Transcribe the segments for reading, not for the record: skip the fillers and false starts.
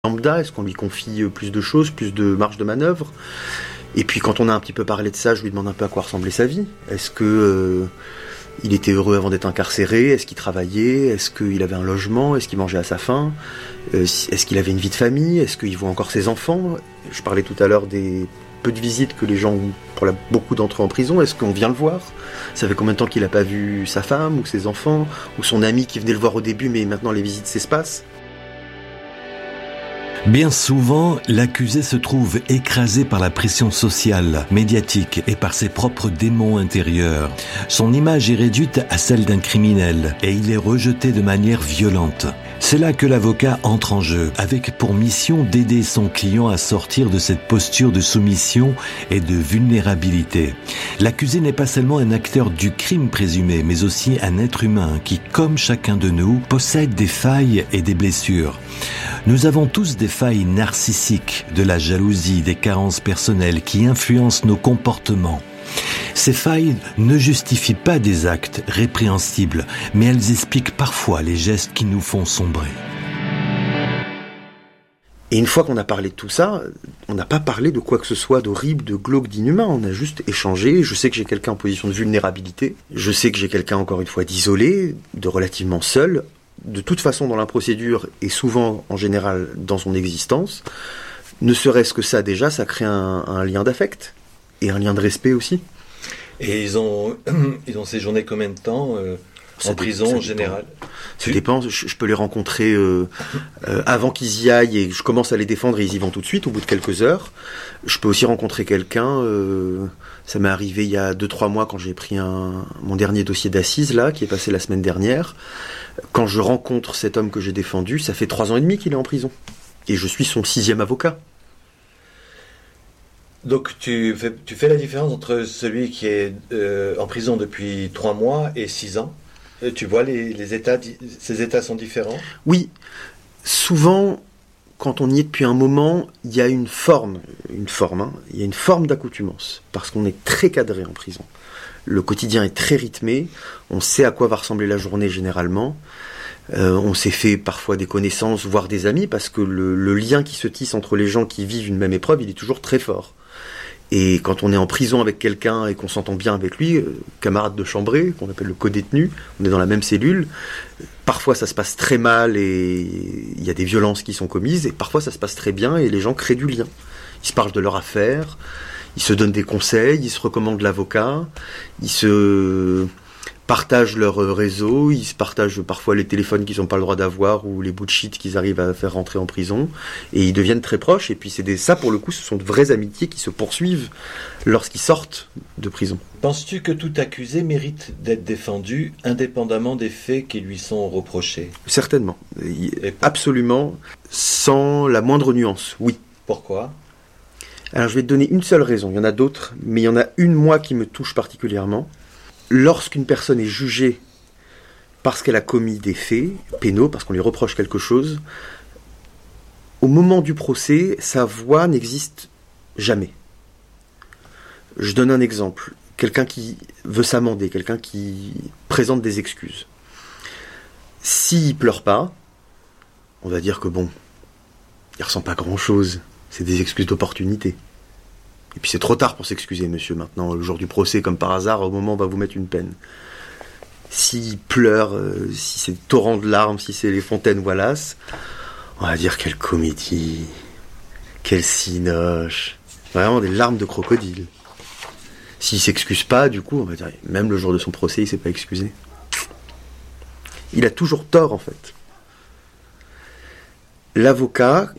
lambda, est-ce qu'on lui confie plus de choses, plus de marge de manœuvre? Et puis quand on a un petit peu parlé de ça, je lui demande un peu à quoi ressemblait sa vie. Est-ce que il était heureux avant d'être incarcéré? Est-ce qu'il travaillait? Est-ce qu'il avait un logement? Est-ce qu'il mangeait à sa faim? Est-ce qu'il avait une vie de famille? Est-ce qu'il voit encore ses enfants? Je parlais tout à l'heure des peu de visites que les gens ont, beaucoup d'entre eux en prison. Est-ce qu'on vient le voir? Ça fait combien de temps qu'il n'a pas vu sa femme ou ses enfants? Ou son ami qui venait le voir au début, mais maintenant les visites s'espacent? Bien souvent, l'accusé se trouve écrasé par la pression sociale, médiatique et par ses propres démons intérieurs. Son image est réduite à celle d'un criminel et il est rejeté de manière violente. C'est là que l'avocat entre en jeu, avec pour mission d'aider son client à sortir de cette posture de soumission et de vulnérabilité. L'accusé n'est pas seulement un acteur du crime présumé, mais aussi un être humain qui, comme chacun de nous, possède des failles et des blessures. Nous avons tous des failles narcissiques, de la jalousie, des carences personnelles qui influencent nos comportements. Ces failles ne justifient pas des actes répréhensibles, mais elles expliquent parfois les gestes qui nous font sombrer. Et une fois qu'on a parlé de tout ça, on n'a pas parlé de quoi que ce soit d'horrible, de glauque, d'inhumain. On a juste échangé. Je sais que j'ai quelqu'un en position de vulnérabilité. Je sais que j'ai quelqu'un, encore une fois, d'isolé, de relativement seul. De toute façon, dans la procédure, et souvent, en général, dans son existence, ne serait-ce que ça, déjà, ça crée un lien d'affect. Et un lien de respect aussi. Et ils ont séjourné combien de temps en prison en général? Ça dépend. Je peux les rencontrer avant qu'ils y aillent et je commence à les défendre et ils y vont tout de suite au bout de quelques heures. Je peux aussi rencontrer quelqu'un. Ça m'est arrivé il y a 2-3 mois quand j'ai pris mon dernier dossier d'assises là, qui est passé la semaine dernière. Quand je rencontre cet homme que j'ai défendu, ça fait 3 ans et demi qu'il est en prison. Et je suis son 6e avocat. Donc tu fais la différence entre celui qui est en prison depuis 3 mois et 6 ans. Tu vois les états, ces états sont différents? Oui, souvent quand on y est depuis un moment, il y a il y a une forme d'accoutumance parce qu'on est très cadré en prison. Le quotidien est très rythmé, on sait à quoi va ressembler la journée généralement. On s'est fait parfois des connaissances, voire des amis, parce que le lien qui se tisse entre les gens qui vivent une même épreuve, il est toujours très fort. Et quand on est en prison avec quelqu'un et qu'on s'entend bien avec lui, camarade de chambrée, qu'on appelle le codétenu, on est dans la même cellule, parfois ça se passe très mal et il y a des violences qui sont commises, et parfois ça se passe très bien et les gens créent du lien. Ils se parlent de leur affaire, ils se donnent des conseils, ils se recommandent l'avocat, ils se partagent leur réseau, ils se partagent parfois les téléphones qu'ils n'ont pas le droit d'avoir ou les bouts de shit qu'ils arrivent à faire rentrer en prison, et ils deviennent très proches, et puis ça pour le coup ce sont de vraies amitiés qui se poursuivent lorsqu'ils sortent de prison. Penses-tu que tout accusé mérite d'être défendu indépendamment des faits qui lui sont reprochés? Certainement, absolument, sans la moindre nuance, oui. Pourquoi? Alors je vais te donner une seule raison, il y en a d'autres, mais il y en a une moi qui me touche particulièrement. Lorsqu'une personne est jugée parce qu'elle a commis des faits pénaux, parce qu'on lui reproche quelque chose, au moment du procès, sa voix n'existe jamais. Je donne un exemple. Quelqu'un qui veut s'amender, quelqu'un qui présente des excuses. S'il pleure pas, on va dire que bon, il ressent pas grand-chose. C'est des excuses d'opportunité. Et puis c'est trop tard pour s'excuser, monsieur, maintenant, le jour du procès, comme par hasard, au moment où on va vous mettre une peine. S'il pleure, si c'est torrent de larmes, si c'est les fontaines Wallace, on va dire quelle comédie, quelle cinoche, vraiment des larmes de crocodile. S'il s'excuse pas, du coup, on va dire, même le jour de son procès, il s'est pas excusé. Il a toujours tort, en fait. L'avocat,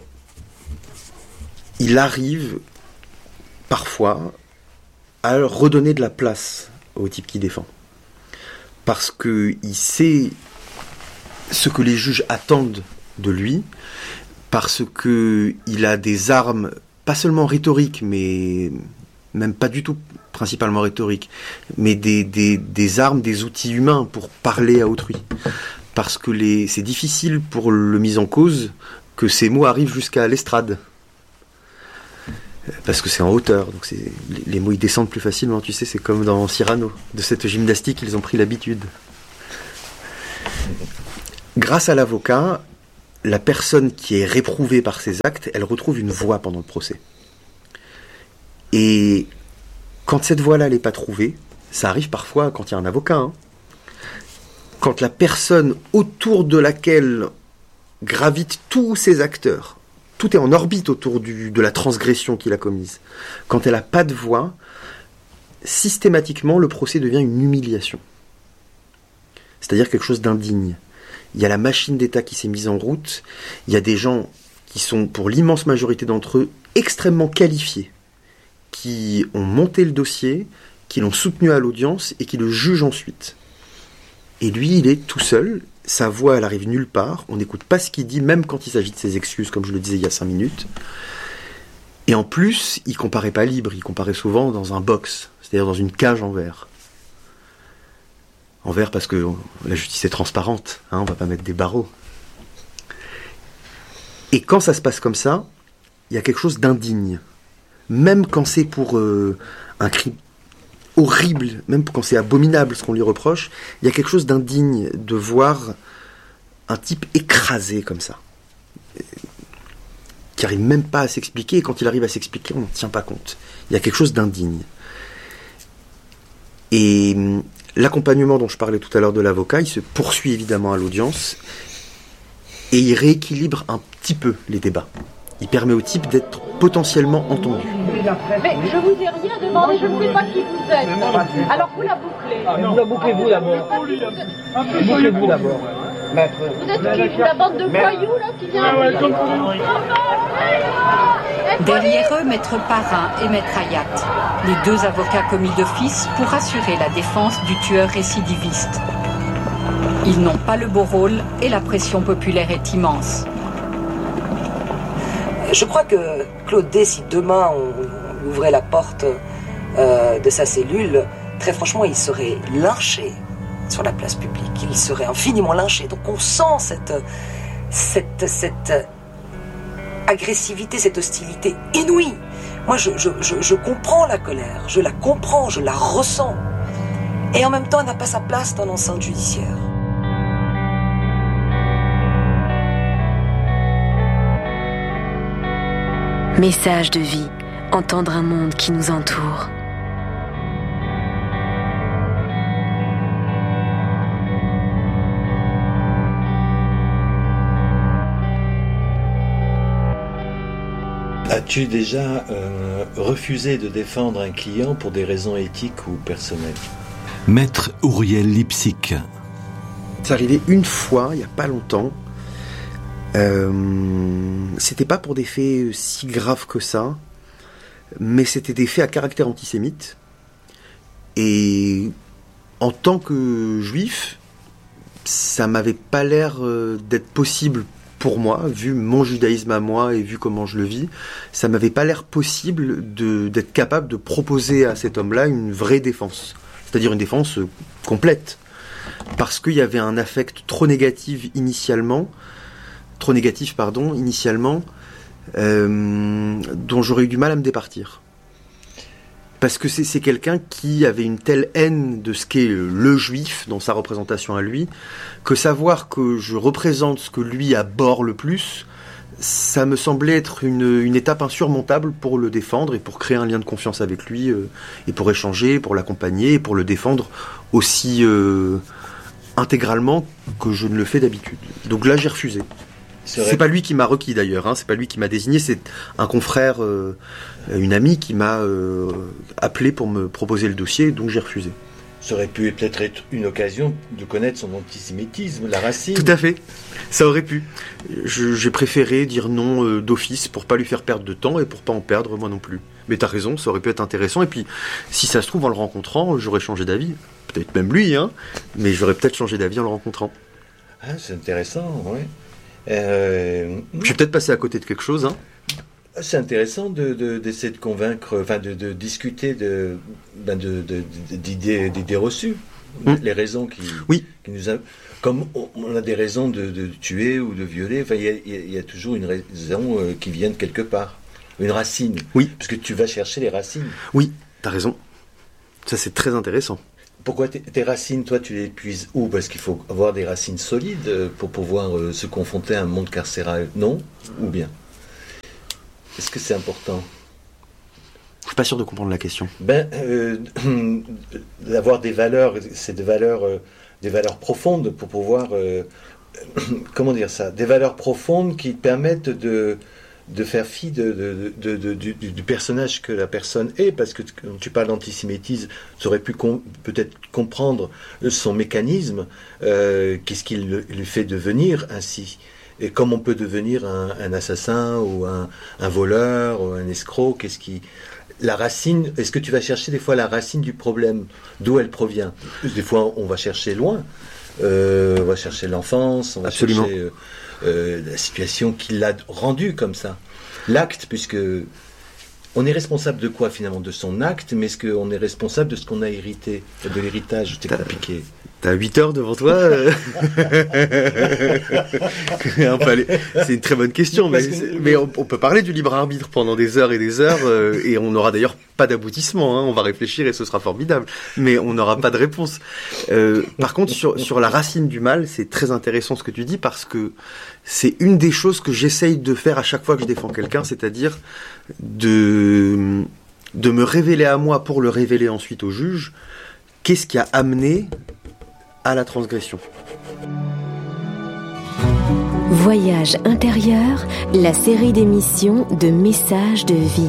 il arrive parfois à redonner de la place au type qui défend. Parce qu'il sait ce que les juges attendent de lui, parce qu'il a des armes, pas seulement rhétoriques, mais même pas du tout principalement rhétoriques, mais des armes, des outils humains pour parler à autrui. Parce que c'est difficile pour le mis en cause que ces mots arrivent jusqu'à l'estrade. Parce que c'est en hauteur, donc les mots ils descendent plus facilement, tu sais, c'est comme dans Cyrano. De cette gymnastique, ils ont pris l'habitude. Grâce à l'avocat, la personne qui est réprouvée par ses actes, elle retrouve une voix pendant le procès. Et quand cette voix-là n'est pas trouvée, ça arrive parfois quand il y a un avocat, hein, quand la personne autour de laquelle gravitent tous ces acteurs, tout est en orbite autour de la transgression qu'il a commise, quand elle n'a pas de voix, systématiquement le procès devient une humiliation. C'est-à-dire quelque chose d'indigne. Il y a la machine d'État qui s'est mise en route, il y a des gens qui sont, pour l'immense majorité d'entre eux, extrêmement qualifiés, qui ont monté le dossier, qui l'ont soutenu à l'audience et qui le jugent ensuite. Et lui, il est tout seul, sa voix, elle arrive nulle part, on n'écoute pas ce qu'il dit, même quand il s'agit de ses excuses, comme je le disais il y a 5 minutes. Et en plus, il comparait pas libre, il comparait souvent dans un box, c'est-à-dire dans une cage en verre. En verre parce que la justice est transparente, hein, on va pas mettre des barreaux. Et quand ça se passe comme ça, il y a quelque chose d'indigne. Même quand c'est pour un crime horrible, même quand c'est abominable ce qu'on lui reproche, il y a quelque chose d'indigne de voir un type écrasé comme ça, qui n'arrive même pas à s'expliquer, et quand il arrive à s'expliquer, on n'en tient pas compte. Il y a quelque chose d'indigne. Et l'accompagnement dont je parlais tout à l'heure de l'avocat, il se poursuit évidemment à l'audience, et il rééquilibre un petit peu les débats. Il permet au type d'être potentiellement entendu. Mais je vous ai rien demandé, je ne sais pas qui vous êtes. Alors vous la bouclez. Vous la bouclez-vous d'abord. Bouclez-vous d'abord. Maître. Vous êtes qui, la bande de voyous là qui vient Derrière eux, Maître Parrain et Maître Hayat, les deux avocats commis d'office pour assurer la défense du tueur récidiviste. Ils n'ont pas le beau rôle et la pression populaire est immense. Je crois que Claude D, si demain on ouvrait la porte de sa cellule, très franchement, il serait lynché sur la place publique. Il serait infiniment lynché. Donc on sent cette agressivité, cette hostilité inouïe. Moi, je comprends la colère, je la comprends, je la ressens. Et en même temps, elle n'a pas sa place dans l'enceinte judiciaire. Message de vie, entendre un monde qui nous entoure. As-tu déjà refusé de défendre un client pour des raisons éthiques ou personnelles ? Maître Ouriel Lipsic. C'est arrivé une fois, il n'y a pas longtemps. C'était pas pour des faits si graves que ça, mais c'était des faits à caractère antisémite. Et en tant que juif, ça m'avait pas l'air d'être possible pour moi, vu mon judaïsme à moi et vu comment je le vis, ça m'avait pas l'air possible d'être capable de proposer à cet homme-là une vraie défense, c'est-à-dire une défense complète, parce qu'il y avait un affect trop négatif initialement, dont j'aurais eu du mal à me départir. Parce que c'est quelqu'un qui avait une telle haine de ce qu'est le juif dans sa représentation à lui, que savoir que je représente ce que lui abhorre le plus, ça me semblait être une étape insurmontable pour le défendre et pour créer un lien de confiance avec lui, et pour échanger, pour l'accompagner, et pour le défendre aussi intégralement que je ne le fais d'habitude. Donc là, j'ai refusé. C'est pas lui qui m'a requis d'ailleurs, hein, c'est pas lui qui m'a désigné, c'est un confrère, une amie qui m'a appelé pour me proposer le dossier, donc j'ai refusé. Ça aurait pu peut-être être une occasion de connaître son antisémitisme, la racine. Tout à fait, ça aurait pu. J'ai préféré dire non d'office pour pas lui faire perdre de temps et pour pas en perdre moi non plus. Mais t'as raison, ça aurait pu être intéressant, et puis si ça se trouve en le rencontrant, j'aurais changé d'avis. Peut-être même lui, hein, mais j'aurais peut-être changé d'avis en le rencontrant. Ah, c'est intéressant, oui. Je suis peut-être passé à côté de quelque chose, hein. C'est intéressant d'essayer de convaincre, enfin de discuter d'idées reçues, les raisons qui nous comme on a des raisons de tuer ou de violer, enfin il y a toujours une raison qui vient de quelque part, une racine. Oui. Parce que tu vas chercher les racines. Oui, t'as raison. Ça c'est très intéressant. Pourquoi tes racines, toi, tu les puises où? Parce qu'il faut avoir des racines solides pour pouvoir se confronter à un monde carcéral, non? Ou bien? Est-ce que c'est important? Je suis pas sûr de comprendre la question. D'avoir des valeurs, c'est des valeurs profondes pour pouvoir, comment dire ça? Des valeurs profondes qui permettent de faire fi du personnage que la personne est, parce que quand tu parles d'antisémitisme, tu aurais pu peut-être comprendre son mécanisme, qu'est-ce qui lui fait devenir ainsi, et comme on peut devenir un assassin ou un voleur ou un escroc, la racine, est-ce que tu vas chercher des fois la racine du problème, d'où elle provient? Des fois on va chercher loin, on va chercher l'enfance, on va Absolument. chercher la situation qui l'a rendu comme ça. L'acte, puisque on est responsable de quoi finalement? De son acte, mais est-ce qu'on est responsable de ce qu'on a hérité? De l'héritage, c'est compliqué. T'as 8 heures devant toi. C'est une très bonne question, mais on peut parler du libre arbitre pendant des heures, et on n'aura d'ailleurs pas d'aboutissement. Hein. On va réfléchir et ce sera formidable, mais on n'aura pas de réponse. Par contre, sur la racine du mal, c'est très intéressant ce que tu dis, parce que c'est une des choses que j'essaye de faire à chaque fois que je défends quelqu'un, c'est-à-dire de me révéler à moi pour le révéler ensuite au juge. Qu'est-ce qui a amené à la transgression? Voyage intérieur, la série d'émissions de messages de vie.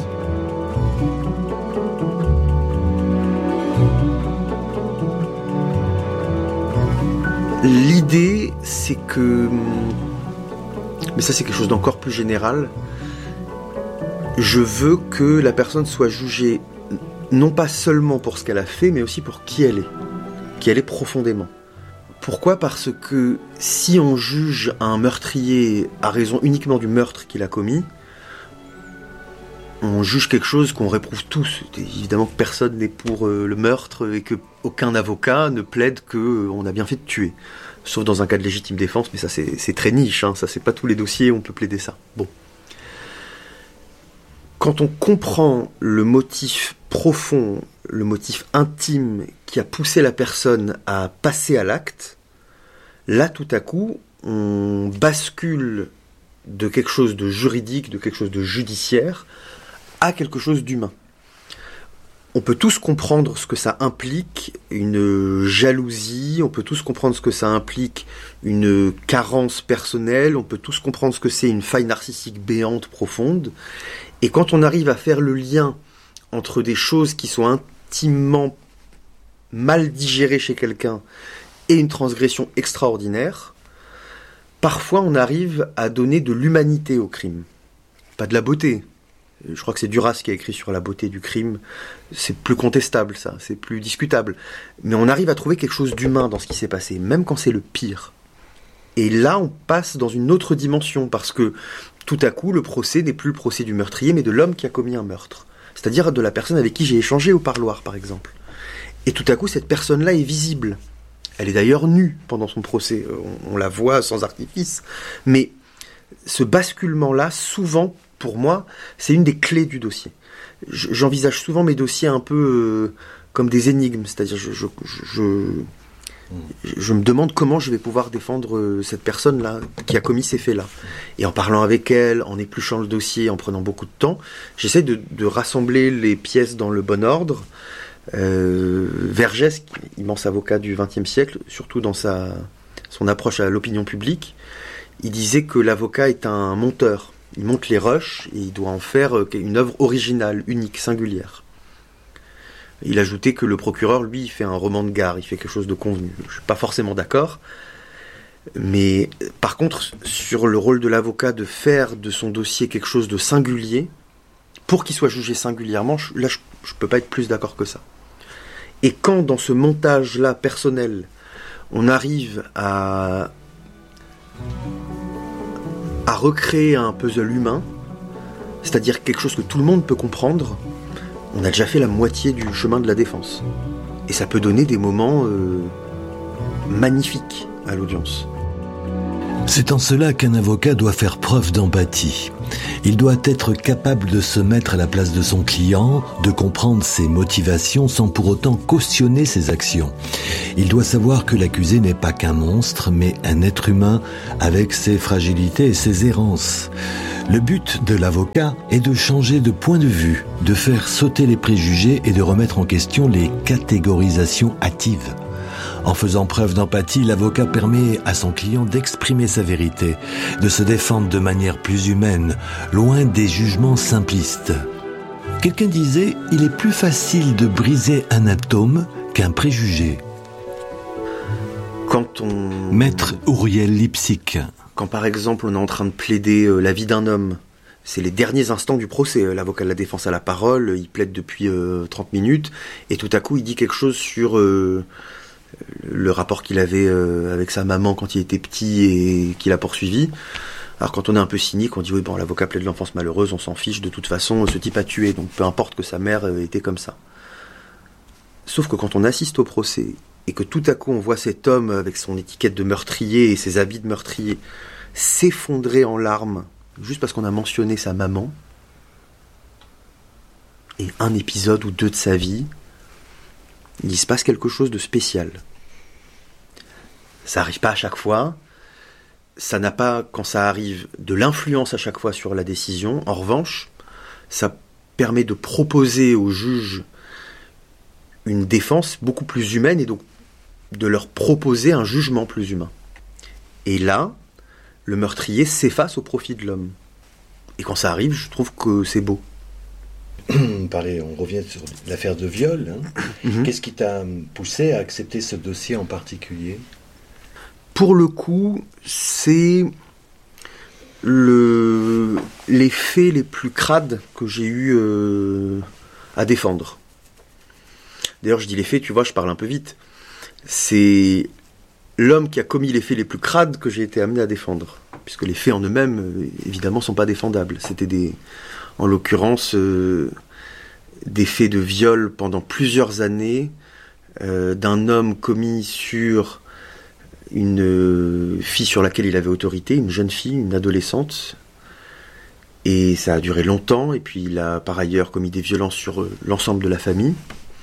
L'idée, c'est que... Mais ça, c'est quelque chose d'encore plus général. Je veux que la personne soit jugée, non pas seulement pour ce qu'elle a fait, mais aussi pour qui elle est profondément. Pourquoi ? Parce que si on juge un meurtrier à raison uniquement du meurtre qu'il a commis, on juge quelque chose qu'on réprouve tous. Évidemment que personne n'est pour le meurtre et qu'aucun avocat ne plaide qu'on a bien fait de tuer. Sauf dans un cas de légitime défense, mais ça c'est très niche, hein, ça c'est pas tous les dossiers où on peut plaider ça. Bon. Quand on comprend le motif profond, le motif intime qui a poussé la personne à passer à l'acte, là tout à coup, on bascule de quelque chose de juridique, de quelque chose de judiciaire, à quelque chose d'humain. On peut tous comprendre ce que ça implique, une jalousie, on peut tous comprendre ce que ça implique, une carence personnelle, on peut tous comprendre ce que c'est une faille narcissique béante, profonde. Et quand on arrive à faire le lien entre des choses qui sont intimement mal digérées chez quelqu'un et une transgression extraordinaire, parfois on arrive à donner de l'humanité au crime. Pas de la beauté. Je crois que c'est Duras qui a écrit sur la beauté du crime. C'est plus contestable, ça. C'est plus discutable. Mais on arrive à trouver quelque chose d'humain dans ce qui s'est passé, même quand c'est le pire. Et là, on passe dans une autre dimension, parce que tout à coup, le procès n'est plus le procès du meurtrier, mais de l'homme qui a commis un meurtre. C'est-à-dire de la personne avec qui j'ai échangé au parloir, par exemple. Et tout à coup, cette personne-là est visible. Elle est d'ailleurs nue pendant son procès. On la voit sans artifice. Mais ce basculement-là, souvent, pour moi, c'est une des clés du dossier. J'envisage souvent mes dossiers un peu comme des énigmes, c'est-à-dire je me demande comment je vais pouvoir défendre cette personne-là qui a commis ces faits-là. Et en parlant avec elle, en épluchant le dossier, en prenant beaucoup de temps, j'essaie de rassembler les pièces dans le bon ordre. Vergès, immense avocat du XXe siècle, surtout dans son approche à l'opinion publique, il disait que l'avocat est un monteur. Il monte les rushs et il doit en faire une œuvre originale, unique, singulière. Il ajoutait que le procureur, lui, il fait un roman de gare, il fait quelque chose de convenu. Je ne suis pas forcément d'accord, mais par contre, sur le rôle de l'avocat de faire de son dossier quelque chose de singulier, pour qu'il soit jugé singulièrement, là, je ne peux pas être plus d'accord que ça. Et quand, dans ce montage-là personnel, on arrive à recréer un puzzle humain, c'est-à-dire quelque chose que tout le monde peut comprendre, on a déjà fait la moitié du chemin de la défense. Et ça peut donner des moments magnifiques à l'audience. C'est en cela qu'un avocat doit faire preuve d'empathie. Il doit être capable de se mettre à la place de son client, de comprendre ses motivations sans pour autant cautionner ses actions. Il doit savoir que l'accusé n'est pas qu'un monstre, mais un être humain avec ses fragilités et ses errances. Le but de l'avocat est de changer de point de vue, de faire sauter les préjugés et de remettre en question les catégorisations hâtives. En faisant preuve d'empathie, l'avocat permet à son client d'exprimer sa vérité, de se défendre de manière plus humaine, loin des jugements simplistes. Quelqu'un disait « Il est plus facile de briser un atome qu'un préjugé ». Maître Uriel Lipsic. Quand par exemple on est en train de plaider la vie d'un homme, c'est les derniers instants du procès, l'avocat de la défense a la parole, il plaide depuis 30 minutes, et tout à coup il dit quelque chose sur le rapport qu'il avait avec sa maman quand il était petit et qu'il a poursuivi. Alors quand on est un peu cynique, on dit oui bon, l'avocat plaide l'enfance malheureuse, on s'en fiche, de toute façon ce type a tué, donc peu importe que sa mère était comme ça. Sauf que quand on assiste au procès et que tout à coup on voit cet homme avec son étiquette de meurtrier et ses habits de meurtrier s'effondrer en larmes juste parce qu'on a mentionné sa maman et un épisode ou deux de sa vie, il se passe quelque chose de spécial. Ça arrive pas à chaque fois, ça n'a pas, quand ça arrive, de l'influence à chaque fois sur la décision. En revanche, ça permet de proposer aux juges une défense beaucoup plus humaine et donc de leur proposer un jugement plus humain. Et là, le meurtrier s'efface au profit de l'homme. Et quand ça arrive, je trouve que c'est beau. On revient sur l'affaire de viol. Qu'est-ce qui t'a poussé à accepter ce dossier en particulier ? Pour le coup, c'est les faits les plus crades que j'ai eu à défendre. D'ailleurs, je dis les faits, tu vois, je parle un peu vite. C'est l'homme qui a commis les faits les plus crades que j'ai été amené à défendre. Puisque les faits en eux-mêmes, évidemment, sont pas défendables. C'était en l'occurrence, des faits de viol pendant plusieurs années d'un homme commis sur une fille sur laquelle il avait autorité, une jeune fille, une adolescente. Et ça a duré longtemps, et puis il a par ailleurs commis des violences sur l'ensemble de la famille.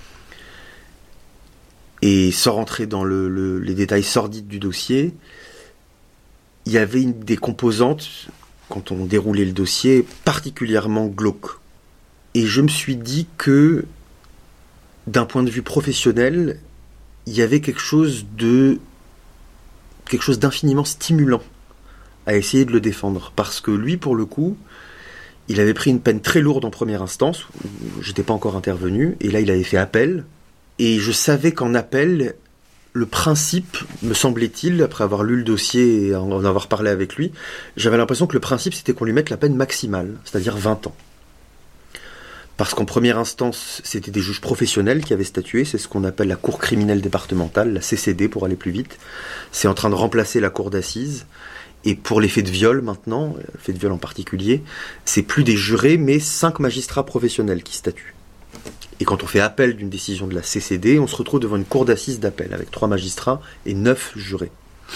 Et sans rentrer dans les détails sordides du dossier, il y avait des composantes, quand on déroulait le dossier, particulièrement glauques. Et je me suis dit que, d'un point de vue professionnel, il y avait quelque chose d'infiniment stimulant à essayer de le défendre. Parce que lui, pour le coup, il avait pris une peine très lourde en première instance, où j'étais pas encore intervenu, et là il avait fait appel. Et je savais qu'en appel, le principe, me semblait-il, après avoir lu le dossier et en avoir parlé avec lui, j'avais l'impression que le principe c'était qu'on lui mette la peine maximale, c'est-à-dire 20 ans. Parce qu'en première instance, c'était des juges professionnels qui avaient statué, c'est ce qu'on appelle la cour criminelle départementale, la CCD pour aller plus vite. C'est en train de remplacer la cour d'assises. Et pour les faits de viol maintenant, faits de viol en particulier, c'est plus des jurés, mais 5 magistrats professionnels qui statuent. Et quand on fait appel d'une décision de la CCD, on se retrouve devant une cour d'assises d'appel avec 3 magistrats et 9 jurés.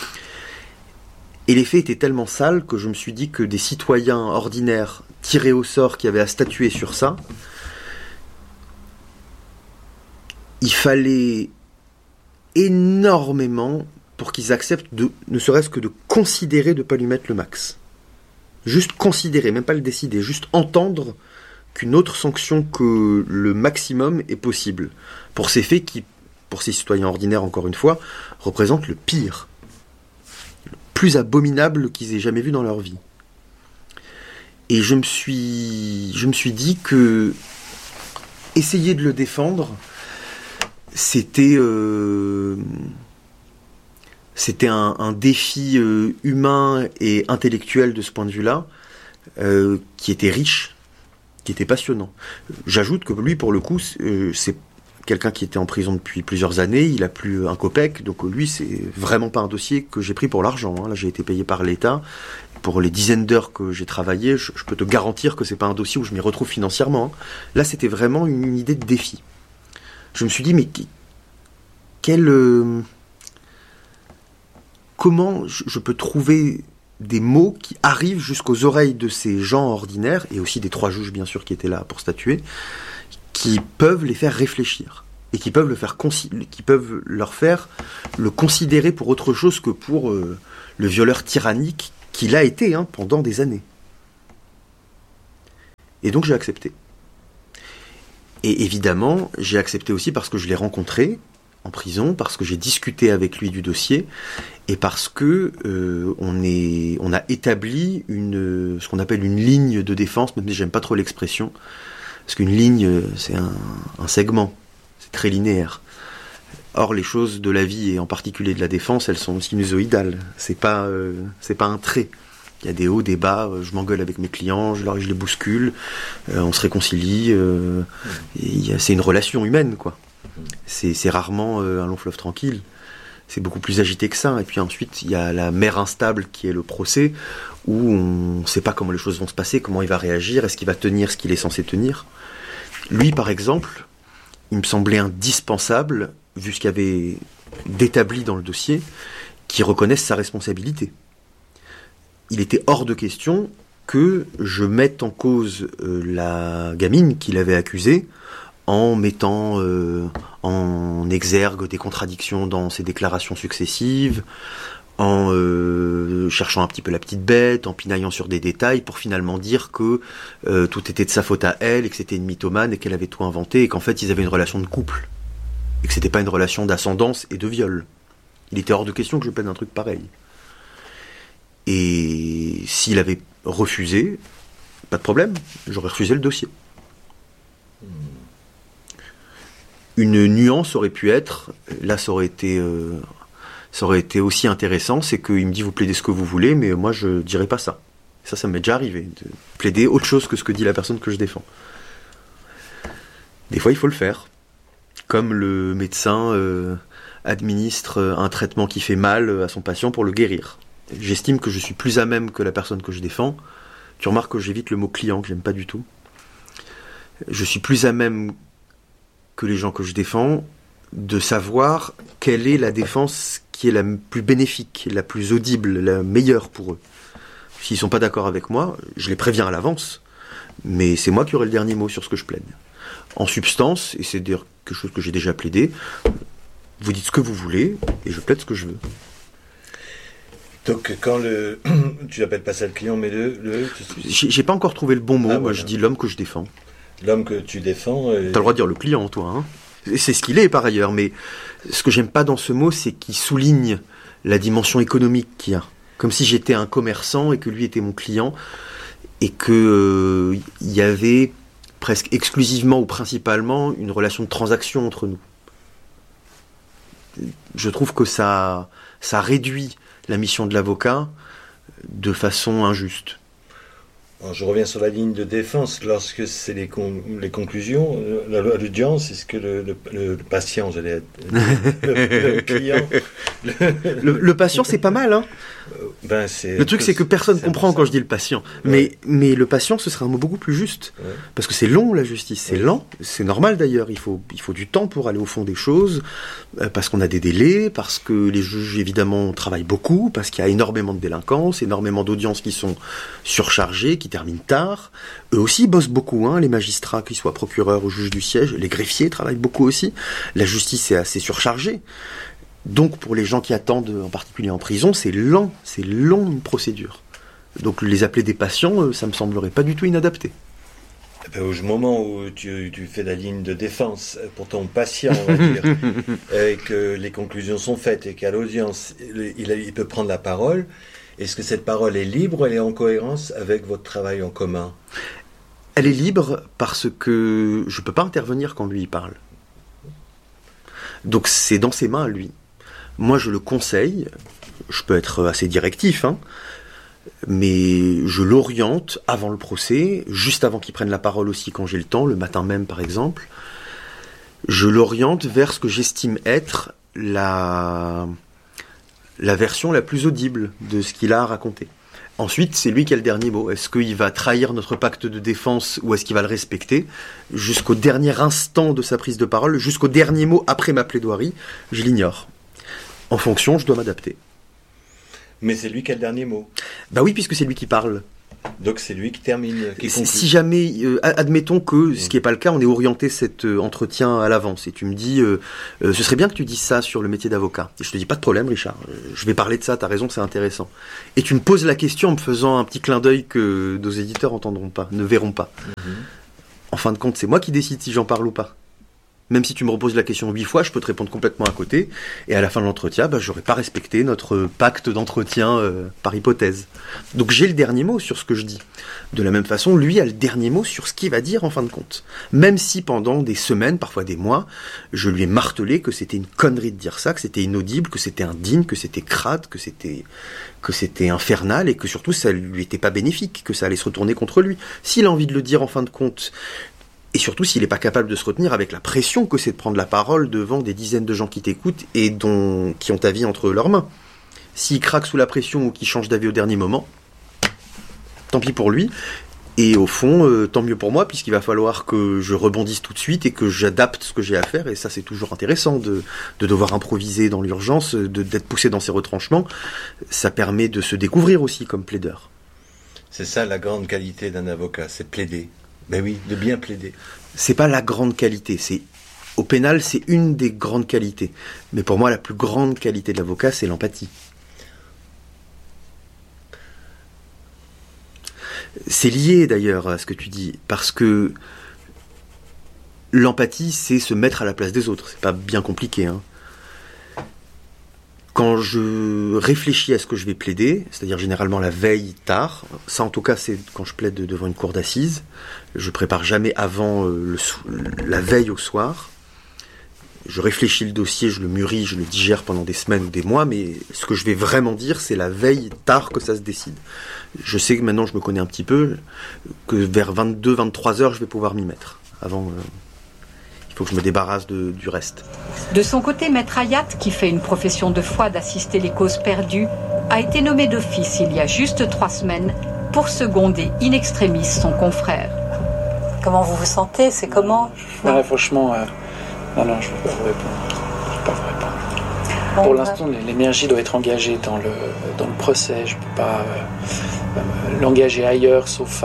Et les faits étaient tellement sales que je me suis dit que des citoyens ordinaires tirés au sort qui avaient à statuer sur ça, il fallait énormément pour qu'ils acceptent ne serait-ce que de considérer de ne pas lui mettre le max. Juste considérer, même pas le décider, juste entendre qu'une autre sanction que le maximum est possible. Pour ces faits qui, pour ces citoyens ordinaires, encore une fois, représentent le pire. Le plus abominable qu'ils aient jamais vu dans leur vie. Et je me suis dit que essayer de le défendre, c'était un défi humain et intellectuel de ce point de vue-là, qui était riche, qui était passionnant. J'ajoute que lui, pour le coup, c'est quelqu'un qui était en prison depuis plusieurs années, il a plus un copec, donc lui, c'est vraiment pas un dossier que j'ai pris pour l'argent. Là, j'ai été payé par l'État. Pour les dizaines d'heures que j'ai travaillé, je peux te garantir que c'est pas un dossier où je m'y retrouve financièrement. Là, c'était vraiment une idée de défi. Je me suis dit, mais comment je peux trouver des mots qui arrivent jusqu'aux oreilles de ces gens ordinaires, et aussi des 3 juges bien sûr qui étaient là pour statuer, qui peuvent les faire réfléchir, et qui peuvent leur faire le considérer pour autre chose que pour le violeur tyrannique qu'il a été pendant des années. Et donc j'ai accepté. Et évidemment, j'ai accepté aussi parce que je l'ai rencontré en prison, parce que j'ai discuté avec lui du dossier, et parce que on a établi ce qu'on appelle une ligne de défense, même si j'aime pas trop l'expression, parce qu'une ligne, c'est un segment, c'est très linéaire. Or, les choses de la vie, et en particulier de la défense, elles sont sinusoïdales. C'est pas un trait. Il y a des hauts, des bas, je m'engueule avec mes clients, je les bouscule, on se réconcilie, c'est une relation humaine, quoi. C'est rarement un long fleuve tranquille, c'est beaucoup plus agité que ça. Et puis ensuite, il y a la mer instable qui est le procès, où on ne sait pas comment les choses vont se passer, comment il va réagir, est-ce qu'il va tenir ce qu'il est censé tenir. Lui, par exemple, il me semblait indispensable, vu ce qu'il y avait d'établi dans le dossier, qu'il reconnaisse sa responsabilité. Il était hors de question que je mette en cause la gamine qu'il avait accusée en mettant en exergue des contradictions dans ses déclarations successives, en cherchant un petit peu la petite bête, en pinaillant sur des détails pour finalement dire que tout était de sa faute à elle, et que c'était une mythomane, et qu'elle avait tout inventé, et qu'en fait ils avaient une relation de couple, et que c'était pas une relation d'ascendance et de viol. Il était hors de question que je plaide un truc pareil. Et s'il avait refusé, pas de problème, j'aurais refusé le dossier. Une nuance aurait pu être, là ça aurait été aussi intéressant, c'est qu'il me dit vous plaidez ce que vous voulez, mais moi je dirais pas ça. Ça m'est déjà arrivé, de plaider autre chose que ce que dit la personne que je défends. Des fois il faut le faire. Comme le médecin administre un traitement qui fait mal à son patient pour le guérir. J'estime que je suis plus à même que la personne que je défends. Tu remarques que j'évite le mot client, que j'aime pas du tout. Je suis plus à même que les gens que je défends de savoir quelle est la défense qui est la plus bénéfique, la plus audible, la meilleure pour eux. S'ils sont pas d'accord avec moi, je les préviens à l'avance, mais c'est moi qui aurai le dernier mot sur ce que je plaide. En substance, et c'est d'ailleurs quelque chose que j'ai déjà plaidé, vous dites ce que vous voulez, et je plaide ce que je veux. Donc quand tu n'appelles pas ça le client, mais J'ai pas encore trouvé le bon mot, moi voilà. Je dis l'homme que je défends. L'homme que tu défends... T'as le droit de dire le client, toi, hein. C'est ce qu'il est par ailleurs, mais ce que j'aime pas dans ce mot, c'est qu'il souligne la dimension économique qu'il y a. Comme si j'étais un commerçant et que lui était mon client, et que il y avait presque exclusivement ou principalement une relation de transaction entre nous. Je trouve que ça réduit la mission de l'avocat de façon injuste. Alors, je reviens sur la ligne de défense. Lorsque c'est les conclusions, l'audience, est-ce que le patient, j'allais être le client... Le patient, c'est pas mal, hein. Le truc, c'est que personne comprend quand je dis le patient. Ouais. Mais le patient, ce serait un mot beaucoup plus juste. Ouais. Parce que c'est long, la justice. C'est lent. C'est normal, d'ailleurs. Il faut du temps pour aller au fond des choses. Parce qu'on a des délais. Parce que les juges, évidemment, travaillent beaucoup. Parce qu'il y a énormément de délinquance. Énormément d'audiences qui sont surchargées, qui terminent tard. Eux aussi bossent beaucoup, hein, les magistrats, qu'ils soient procureurs ou juges du siège. Les greffiers travaillent beaucoup aussi. La justice est assez surchargée. Donc pour les gens qui attendent, en particulier en prison, c'est long une procédure. Donc les appeler des patients, ça me semblerait pas du tout inadapté. Au moment où tu fais la ligne de défense pour ton patient, on va dire, et que les conclusions sont faites et qu'à l'audience, il peut prendre la parole, est-ce que cette parole est libre ou elle est en cohérence avec votre travail en commun ? Elle est libre parce que je peux pas intervenir quand lui il parle. Donc c'est dans ses mains, lui. Moi, je le conseille, je peux être assez directif, hein, mais je l'oriente avant le procès, juste avant qu'il prenne la parole aussi quand j'ai le temps, le matin même par exemple. Je l'oriente vers ce que j'estime être la version la plus audible de ce qu'il a à raconter. Ensuite, c'est lui qui a le dernier mot. Est-ce qu'il va trahir notre pacte de défense ou est-ce qu'il va le respecter ? Jusqu'au dernier instant de sa prise de parole, jusqu'au dernier mot après ma plaidoirie, je l'ignore. En fonction, je dois m'adapter. Mais c'est lui qui a le dernier mot. Bah oui, puisque c'est lui qui parle. Donc c'est lui qui termine, qui conclut. Si jamais, admettons que, ce qui n'est pas le cas, on ait orienté cet entretien à l'avance, et tu me dis, ce serait bien que tu dises ça sur le métier d'avocat. Et je te dis, pas de problème, Richard, je vais parler de ça, t'as raison, c'est intéressant. Et tu me poses la question en me faisant un petit clin d'œil que nos éditeurs entendront pas, ne verront pas. En fin de compte, c'est moi qui décide si j'en parle ou pas. Même si tu me reposes la question 8 fois, je peux te répondre complètement à côté. Et à la fin de l'entretien, j'aurais pas respecté notre pacte d'entretien par hypothèse. Donc j'ai le dernier mot sur ce que je dis. De la même façon, lui a le dernier mot sur ce qu'il va dire en fin de compte. Même si pendant des semaines, parfois des mois, je lui ai martelé que c'était une connerie de dire ça, que c'était inaudible, que c'était indigne, que c'était crade, que c'était infernal, et que surtout ça lui était pas bénéfique, que ça allait se retourner contre lui. S'il a envie de le dire en fin de compte, et surtout s'il n'est pas capable de se retenir avec la pression que c'est de prendre la parole devant des dizaines de gens qui t'écoutent et qui ont ta vie entre leurs mains. S'il craque sous la pression ou qu'il change d'avis au dernier moment, tant pis pour lui. Et au fond, tant mieux pour moi, puisqu'il va falloir que je rebondisse tout de suite et que j'adapte ce que j'ai à faire. Et ça, c'est toujours intéressant de devoir improviser dans l'urgence, d'être poussé dans ses retranchements. Ça permet de se découvrir aussi comme plaideur. C'est ça la grande qualité d'un avocat, c'est plaider. Ben oui, de bien plaider. C'est pas la grande qualité, au pénal, c'est une des grandes qualités. Mais pour moi, la plus grande qualité de l'avocat, c'est l'empathie. C'est lié d'ailleurs à ce que tu dis, parce que l'empathie, c'est se mettre à la place des autres. C'est pas bien compliqué, hein. Quand je réfléchis à ce que je vais plaider, c'est-à-dire généralement la veille tard, ça en tout cas c'est quand je plaide devant une cour d'assises, je prépare jamais avant la veille au soir, je réfléchis le dossier, je le mûris, je le digère pendant des semaines ou des mois, mais ce que je vais vraiment dire, c'est la veille tard que ça se décide. Je sais que maintenant je me connais un petit peu, que vers 22-23 heures je vais pouvoir m'y mettre. Avant... il faut que je me débarrasse du reste. De son côté, Maître Hayat, qui fait une profession de foi d'assister les causes perdues, a été nommé d'office il y a juste 3 semaines pour seconder in extremis son confrère. Comment vous vous sentez? C'est comment? Ouais, franchement, non, je ne peux pas vous répondre. Bon, pour l'instant, l'énergie doit être engagée dans le procès. Je ne peux pas l'engager ailleurs, sauf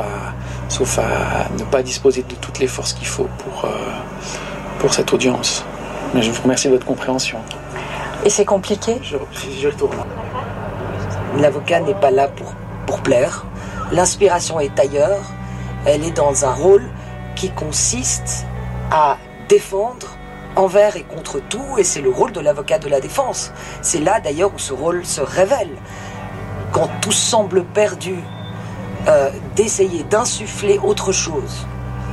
à ne pas disposer de toutes les forces qu'il faut pour cette audience. Mais je vous remercie de votre compréhension. Et c'est compliqué? Je retourne. L'avocat n'est pas là pour plaire. L'inspiration est ailleurs. Elle est dans un rôle qui consiste à défendre envers et contre tout, et c'est le rôle de l'avocat de la défense. C'est là d'ailleurs où ce rôle se révèle. Quand tout semble perdu, d'essayer d'insuffler autre chose.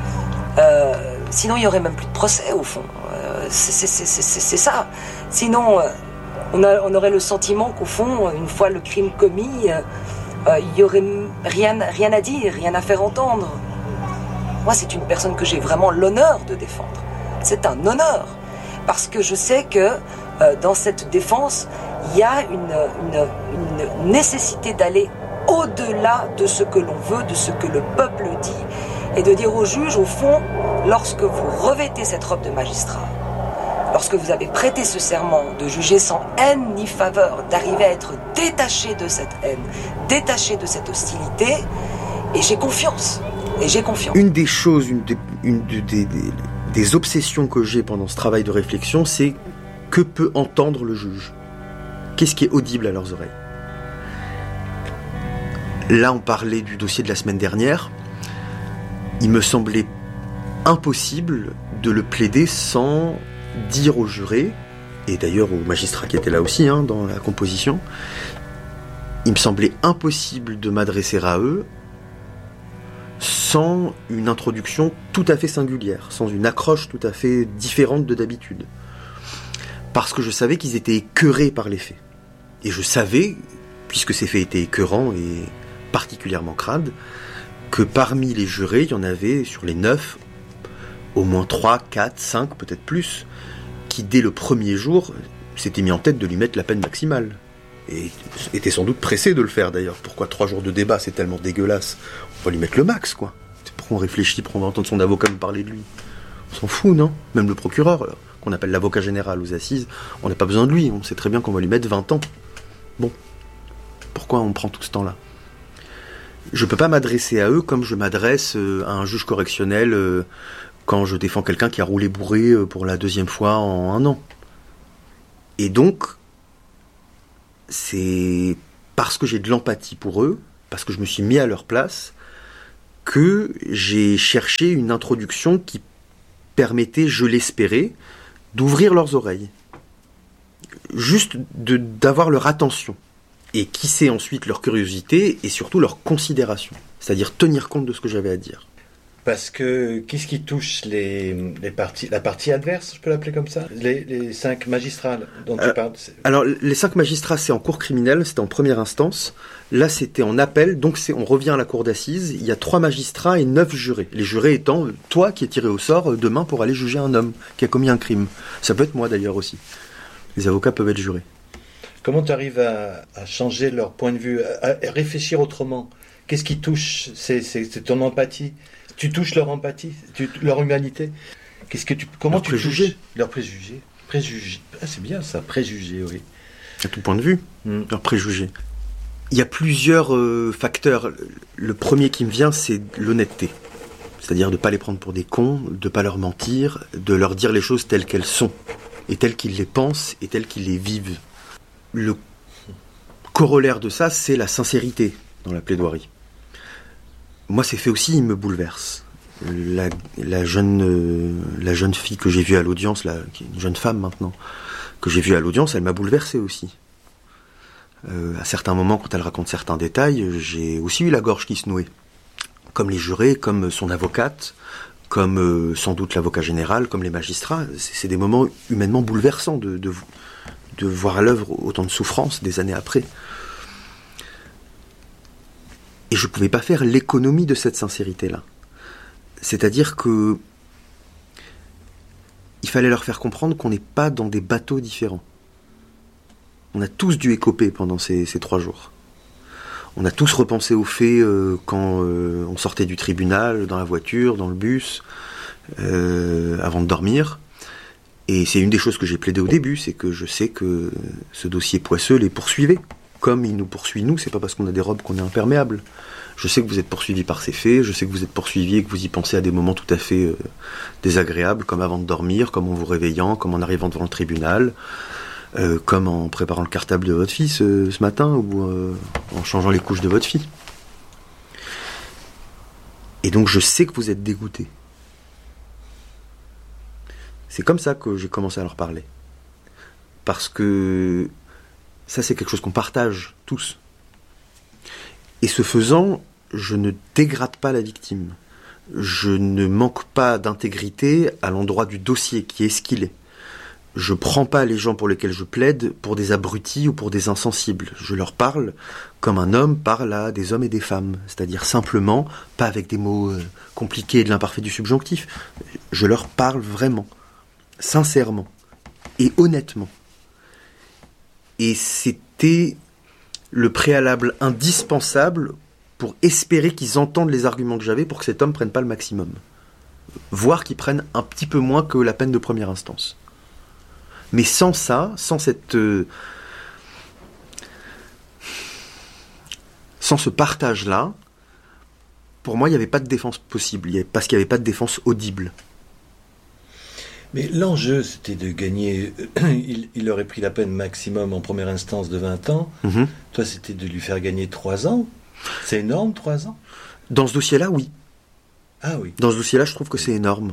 Sinon, il n'y aurait même plus de procès, au fond. C'est ça. Sinon, on aurait le sentiment qu'au fond, une fois le crime commis, il n'y aurait rien à dire, rien à faire entendre. Moi, c'est une personne que j'ai vraiment l'honneur de défendre. C'est un honneur. Parce que je sais que dans cette défense, il y a une nécessité d'aller au-delà de ce que l'on veut, de ce que le peuple dit, et de dire au juge, au fond, lorsque vous revêtez cette robe de magistrat, lorsque vous avez prêté ce serment de juger sans haine ni faveur, d'arriver à être détaché de cette haine, détaché de cette hostilité, et j'ai confiance. Une des choses, des obsessions que j'ai pendant ce travail de réflexion, c'est que peut entendre le juge? Qu'est-ce qui est audible à leurs oreilles? Là, on parlait du dossier de la semaine dernière. Il me semblait impossible de le plaider sans dire aux jurés, et d'ailleurs aux magistrats qui étaient là aussi, dans la composition, il me semblait impossible de m'adresser à eux sans une introduction tout à fait singulière, sans une accroche tout à fait différente de d'habitude. Parce que je savais qu'ils étaient écœurés par les faits. Et je savais, puisque ces faits étaient écœurants et particulièrement crades, que parmi les jurés, il y en avait, sur les 9, au moins 3, 4, 5, peut-être plus, qui dès le premier jour s'étaient mis en tête de lui mettre la peine maximale. Et étaient sans doute pressés de le faire d'ailleurs. Pourquoi 3 jours de débat, c'est tellement dégueulasse? On va lui mettre le max, quoi. Pourquoi on réfléchit, pourquoi on va entendre son avocat nous parler de lui? On s'en fout, non? Même le procureur, qu'on appelle l'avocat général aux assises, on n'a pas besoin de lui, on sait très bien qu'on va lui mettre 20 ans. Bon. pourquoi on prend tout ce temps-là. Je peux pas m'adresser à eux comme je m'adresse à un juge correctionnel quand je défends quelqu'un qui a roulé bourré pour la 2e fois en 1 an. Et donc, c'est parce que j'ai de l'empathie pour eux, parce que je me suis mis à leur place, que j'ai cherché une introduction qui permettait, je l'espérais, d'ouvrir leurs oreilles. Juste d'avoir leur attention. Et qui sait ensuite leur curiosité et surtout leur considération. C'est-à-dire tenir compte de ce que j'avais à dire. Parce que qu'est-ce qui touche la partie adverse, je peux l'appeler comme ça, les 5 magistrats dont tu parles. Alors les 5 magistrats, c'est en cour criminelle, c'était en première instance. Là, c'était en appel, donc on revient à la cour d'assises. Il y a 3 magistrats et 9 jurés. Les jurés étant toi qui es tiré au sort demain pour aller juger un homme qui a commis un crime. Ça peut être moi d'ailleurs aussi. Les avocats peuvent être jurés. Comment tu arrives à changer leur point de vue, à réfléchir autrement? Qu'est-ce qui touche? C'est ton empathie. Tu touches leur empathie, leur humanité. Comment tu touches leurs préjugés? Préjugés. Ah, c'est bien ça, préjugés, oui. À tout point de vue, leurs préjugés. Il y a plusieurs facteurs. Le premier qui me vient, c'est l'honnêteté. C'est-à-dire de ne pas les prendre pour des cons, de ne pas leur mentir, de leur dire les choses telles qu'elles sont, et telles qu'ils les pensent, et telles qu'ils les vivent. Le corollaire de ça, c'est la sincérité dans la plaidoirie. Moi, ces faits aussi, ils me bouleversent. La jeune fille que j'ai vue à l'audience, qui est une jeune femme maintenant, que j'ai vue à l'audience, elle m'a bouleversé aussi. À certains moments, quand elle raconte certains détails, j'ai aussi eu la gorge qui se nouait. Comme les jurés, comme son avocate, comme sans doute l'avocat général, comme les magistrats. C'est des moments humainement bouleversants de voir à l'œuvre autant de souffrances des années après. Et je ne pouvais pas faire l'économie de cette sincérité-là. C'est-à-dire que il fallait leur faire comprendre qu'on n'est pas dans des bateaux différents. On a tous dû écoper pendant ces 3 jours. On a tous repensé aux faits quand on sortait du tribunal, dans la voiture, dans le bus, avant de dormir. Et c'est une des choses que j'ai plaidé au début, c'est que je sais que ce dossier poisseux les poursuivait. Comme il nous poursuit nous, c'est pas parce qu'on a des robes qu'on est imperméable. Je sais que vous êtes poursuivis par ces faits, je sais que vous êtes poursuivis et que vous y pensez à des moments tout à fait désagréables, comme avant de dormir, comme en vous réveillant, comme en arrivant devant le tribunal, comme en préparant le cartable de votre fille ce matin, ou en changeant les couches de votre fille. Et donc je sais que vous êtes dégoûtés. C'est comme ça que j'ai commencé à leur parler. Parce que ça, c'est quelque chose qu'on partage tous. Et ce faisant, je ne dégrade pas la victime. Je ne manque pas d'intégrité à l'endroit du dossier qui est ce qu'il est. Je ne prends pas les gens pour lesquels je plaide pour des abrutis ou pour des insensibles. Je leur parle comme un homme parle à des hommes et des femmes. C'est-à-dire simplement, pas avec des mots compliqués et de l'imparfait du subjonctif. Je leur parle vraiment, sincèrement et honnêtement. Et c'était le préalable indispensable pour espérer qu'ils entendent les arguments que j'avais pour que cet homme ne prenne pas le maximum. Voire qu'il prenne un petit peu moins que la peine de première instance. Mais sans ça, sans ce partage-là, pour moi, il n'y avait pas de défense possible, parce qu'il n'y avait pas de défense audible. Mais l'enjeu, c'était de gagner... il aurait pris la peine maximum en première instance de 20 ans. Mm-hmm. Toi, c'était de lui faire gagner 3 ans. C'est énorme, 3 ans? Dans ce dossier-là, oui. Ah oui. Dans ce dossier-là, je trouve que c'est énorme.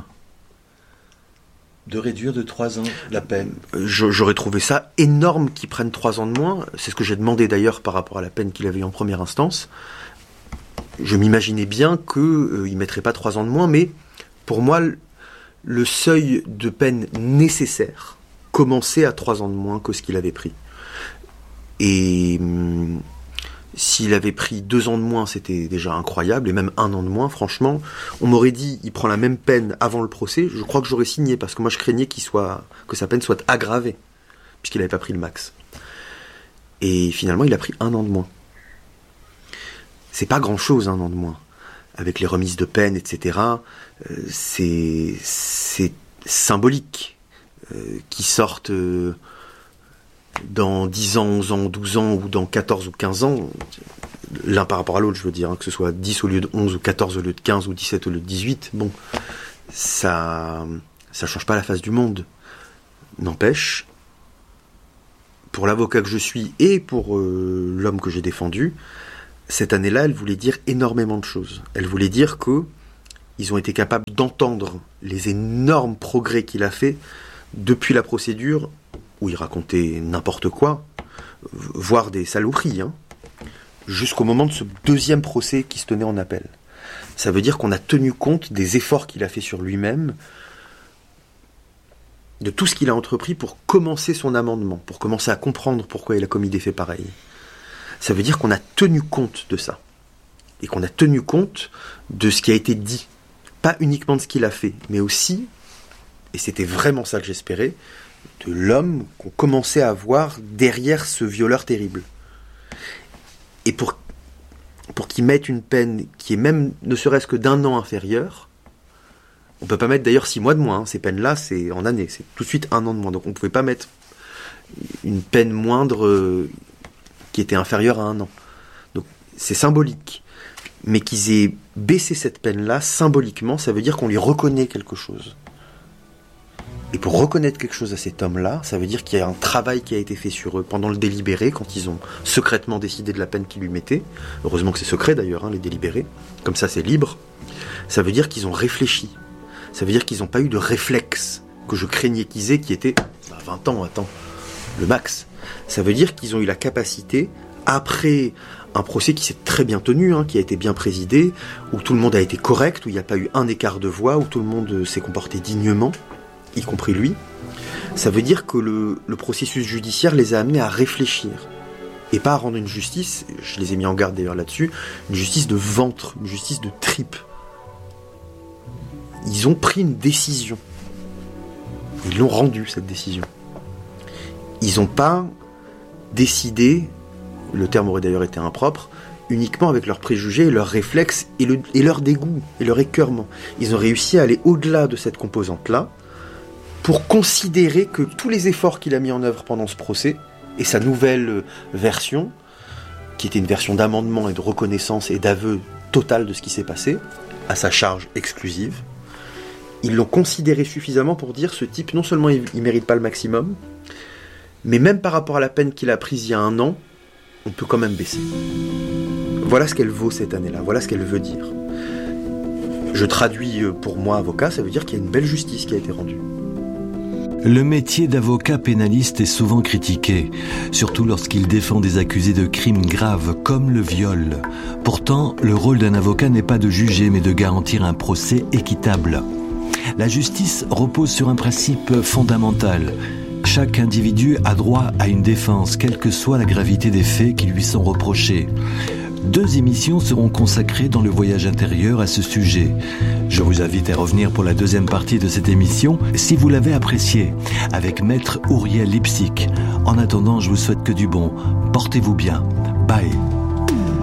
De réduire de 3 ans la peine. J'aurais trouvé ça énorme qu'il prenne 3 ans de moins. C'est ce que j'ai demandé d'ailleurs par rapport à la peine qu'il avait en première instance. Je m'imaginais bien qu'il ne mettrait pas 3 ans de moins, mais pour moi... le seuil de peine nécessaire commençait à 3 ans de moins que ce qu'il avait pris. Et s'il avait pris 2 ans de moins, c'était déjà incroyable, et même 1 an de moins, franchement, on m'aurait dit, il prend la même peine avant le procès, je crois que j'aurais signé, parce que moi je craignais que sa peine soit aggravée, puisqu'il n'avait pas pris le max. Et finalement, il a pris 1 an de moins. C'est pas grand-chose, 1 an de moins. Avec les remises de peine, etc., c'est symbolique qu'ils sortent dans 10 ans, 11 ans, 12 ans, ou dans 14 ou 15 ans, l'un par rapport à l'autre, je veux dire, hein, que ce soit 10 au lieu de 11, ou 14 au lieu de 15, ou 17 au lieu de 18, bon, ça change pas la face du monde. N'empêche, pour l'avocat que je suis et pour l'homme que j'ai défendu, cette année-là, elle voulait dire énormément de choses. Elle voulait dire qu'ils ont été capables d'entendre les énormes progrès qu'il a fait depuis la procédure, où il racontait n'importe quoi, voire des saloperies, hein, jusqu'au moment de ce deuxième procès qui se tenait en appel. Ça veut dire qu'on a tenu compte des efforts qu'il a fait sur lui-même, de tout ce qu'il a entrepris pour commencer son amendement, pour commencer à comprendre pourquoi il a commis des faits pareils. Ça veut dire qu'on a tenu compte de ça. Et qu'on a tenu compte de ce qui a été dit. Pas uniquement de ce qu'il a fait, mais aussi, et c'était vraiment ça que j'espérais, de l'homme qu'on commençait à voir derrière ce violeur terrible. Et pour qu'il mette une peine qui est même ne serait-ce que d'1 an inférieure, on peut pas mettre d'ailleurs 6 mois de moins, hein. Ces peines-là, c'est en année, c'est tout de suite 1 an de moins. Donc on pouvait pas mettre une peine moindre qui était inférieure à 1 an. Donc c'est symbolique. Mais qu'ils aient baissé cette peine-là, symboliquement, ça veut dire qu'on lui reconnaît quelque chose. Et pour reconnaître quelque chose à cet homme-là, ça veut dire qu'il y a un travail qui a été fait sur eux pendant le délibéré, quand ils ont secrètement décidé de la peine qu'ils lui mettaient. Heureusement que c'est secret d'ailleurs, hein, les délibérés. Comme ça, c'est libre. Ça veut dire qu'ils ont réfléchi. Ça veut dire qu'ils n'ont pas eu de réflexe que je craignais qu'ils aient, qui était 20 ans, le max. Ça veut dire qu'ils ont eu la capacité, après un procès qui s'est très bien tenu, hein, qui a été bien présidé, où tout le monde a été correct, où il n'y a pas eu un écart de voix, où tout le monde s'est comporté dignement, y compris lui. Ça veut dire que le processus judiciaire les a amenés à réfléchir. Et pas à rendre une justice, je les ai mis en garde d'ailleurs là-dessus, une justice de ventre, une justice de tripes. Ils ont pris une décision. Ils l'ont rendue, cette décision. Ils n'ont pas décidé, le terme aurait d'ailleurs été impropre, uniquement avec leurs préjugés, leurs réflexes et leur dégoût, et leur écœurement. Ils ont réussi à aller au-delà de cette composante-là pour considérer que tous les efforts qu'il a mis en œuvre pendant ce procès, et sa nouvelle version, qui était une version d'amendement et de reconnaissance et d'aveu total de ce qui s'est passé, à sa charge exclusive, ils l'ont considéré suffisamment pour dire ce type, non seulement il mérite pas le maximum, mais même par rapport à la peine qu'il a prise il y a 1 an, on peut quand même baisser. Voilà ce qu'elle vaut cette année-là, voilà ce qu'elle veut dire. Je traduis pour moi avocat, ça veut dire qu'il y a une belle justice qui a été rendue. Le métier d'avocat pénaliste est souvent critiqué, surtout lorsqu'il défend des accusés de crimes graves comme le viol. Pourtant, le rôle d'un avocat n'est pas de juger, mais de garantir un procès équitable. La justice repose sur un principe fondamental. Chaque individu a droit à une défense, quelle que soit la gravité des faits qui lui sont reprochés. 2 émissions seront consacrées dans le voyage intérieur à ce sujet. Je vous invite à revenir pour la 2e partie de cette émission, si vous l'avez appréciée, avec Maître Ouriel Lipsic. En attendant, je vous souhaite que du bon. Portez-vous bien. Bye.